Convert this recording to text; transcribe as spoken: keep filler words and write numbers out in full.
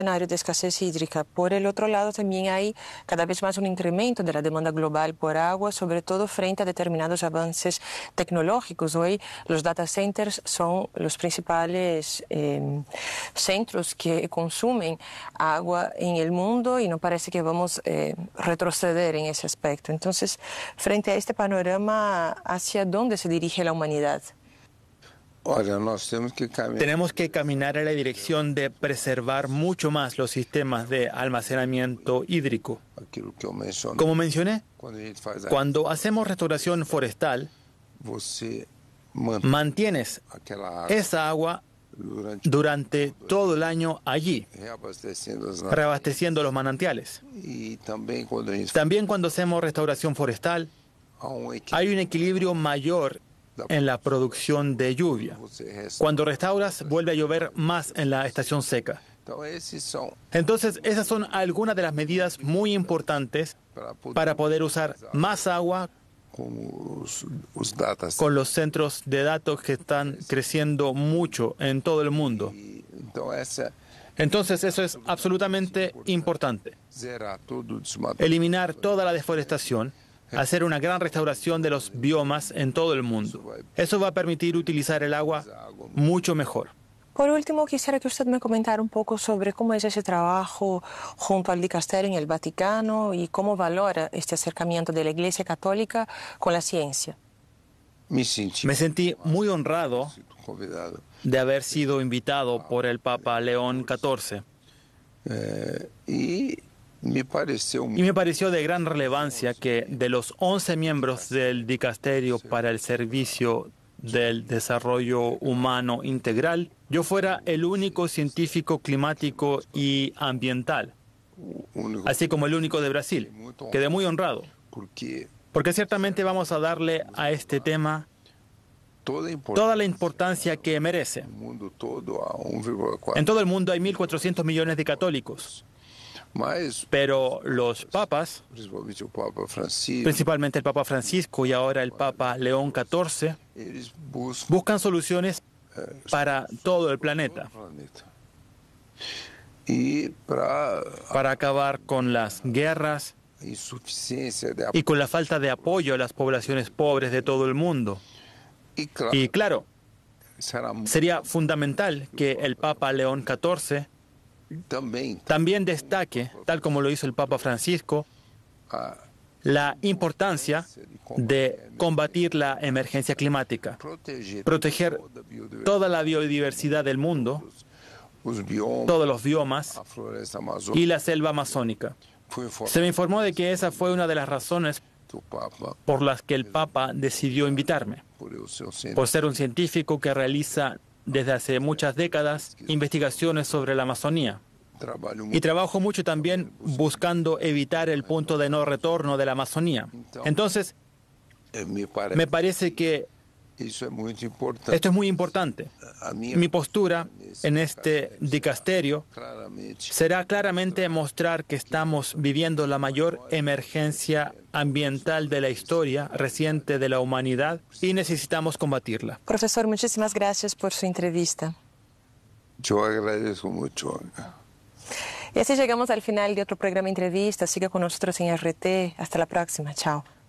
escenario de escasez hídrica. Por el otro lado, también hay cada vez más un incremento de la demanda global por agua, sobre todo frente a determinados avances tecnológicos. Hoy los data centers son los principales eh, centros que consumen agua en el mundo y no parece que vamos a eh, retroceder en ese aspecto. Entonces, frente a este panorama, ¿hacia dónde se dirige la humanidad? Ahora, nos tenemos que caminar. Tenemos que caminar en la dirección de preservar mucho más los sistemas de almacenamiento hídrico. Como mencioné, cuando hacemos restauración forestal, mantienes esa agua durante todo el año allí, reabasteciendo los manantiales. También cuando hacemos restauración forestal, hay un equilibrio mayor en la producción de lluvia. Cuando restauras, vuelve a llover más en la estación seca. Entonces, esas son algunas de las medidas muy importantes para poder usar más agua con los centros de datos que están creciendo mucho en todo el mundo. Entonces, eso es absolutamente importante. Eliminar toda la deforestación, hacer una gran restauración de los biomas en todo el mundo. Eso va a permitir utilizar el agua mucho mejor. Por último, quisiera que usted me comentara un poco sobre cómo es ese trabajo junto al dicasterio en el Vaticano y cómo valora este acercamiento de la Iglesia Católica con la ciencia. Me sentí muy honrado de haber sido invitado por el Papa León catorce. Eh, y me pareció... Y me pareció de gran relevancia que de los once miembros del dicasterio para el servicio del desarrollo humano integral, yo fuera el único científico climático y ambiental, así como el único de Brasil. Quedé muy honrado, porque ciertamente vamos a darle a este tema toda la importancia que merece. En todo el mundo hay mil cuatrocientos millones de católicos. Pero los papas, principalmente el Papa Francisco y ahora el Papa León catorce, buscan soluciones para todo el planeta. Para acabar con las guerras y con la falta de apoyo a las poblaciones pobres de todo el mundo. Y claro, sería fundamental que el Papa León catorce también destaque, tal como lo hizo el Papa Francisco, la importancia de combatir la emergencia climática, proteger toda la biodiversidad del mundo, todos los biomas y la selva amazónica. Se me informó de que esa fue una de las razones por las que el Papa decidió invitarme, por ser un científico que realiza desde hace muchas décadas investigaciones sobre la Amazonía. Y trabajo mucho también buscando evitar el punto de no retorno de la Amazonía. Entonces, me parece que esto es muy importante. Mi postura en este dicasterio será claramente mostrar que estamos viviendo la mayor emergencia ambiental de la historia reciente de la humanidad y necesitamos combatirla. Profesor, muchísimas gracias por su entrevista. Yo agradezco mucho. Y así llegamos al final de otro programa Entrevista. Siga con nosotros en R T. Hasta la próxima. Chao.